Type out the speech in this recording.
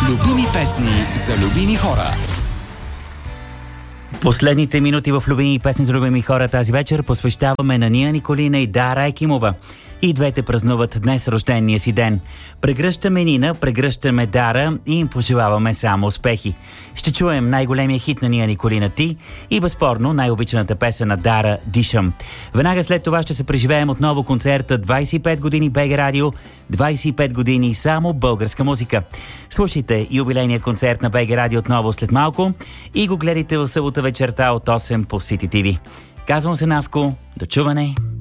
Любими песни за любими хора. Последните минути в Любими песни за любими хора тази вечер посвещаваме на Ния Николина и Дара Екимова. И двете празнуват днес рождения си ден. Прегръщаме Нина, прегръщаме Дара и им пожелаваме само успехи. Ще чуем най-големия хит на Ния Николина "Ти" и безспорно най-обичаната песен на Дара "Дишам". Веднага след това ще се преживеем отново концерта 25 години БГ Радио, 25 години само българска музика. Слушайте юбилейния концерт на БГ Радио отново след малко и го гледайте в събота вечерта от 8 по City TV. Казвам се Наско, до чуване!